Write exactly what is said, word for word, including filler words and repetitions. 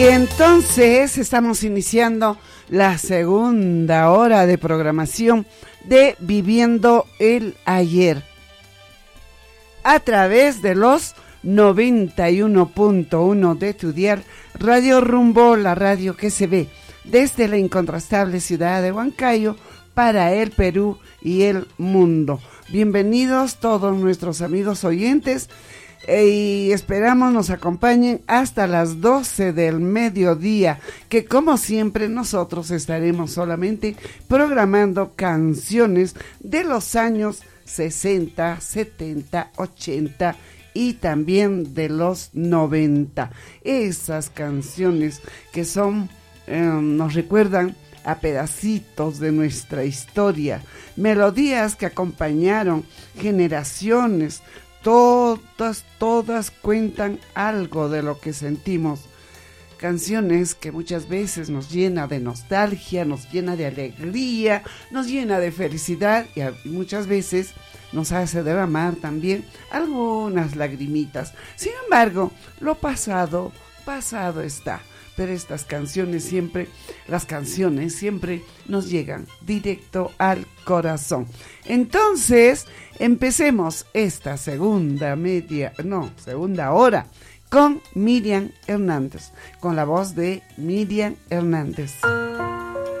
Y entonces estamos iniciando la segunda hora de programación de Viviendo el Ayer a través de los noventa y uno punto uno de tu dial, Radio Rumbo, la radio que se ve desde la incontrastable ciudad de Huancayo para el Perú y el mundo. Bienvenidos todos nuestros amigos oyentes y esperamos nos acompañen hasta las doce del mediodía, que como siempre nosotros estaremos solamente programando canciones de los años sesenta, setenta, ochenta y también de los noventa. Esas canciones que son, eh, nos recuerdan a pedacitos de nuestra historia, melodías que acompañaron generaciones. Todas, todas cuentan algo de lo que sentimos. Canciones que muchas veces nos llena de nostalgia, nos llena de alegría, nos llena de felicidad y muchas veces nos hace derramar también algunas lagrimitas. Sin embargo, lo pasado, pasado está. Pero estas canciones siempre, las canciones siempre nos llegan directo al corazón. Entonces, empecemos esta segunda media, no, segunda hora con Miriam Hernández, con la voz de Miriam Hernández.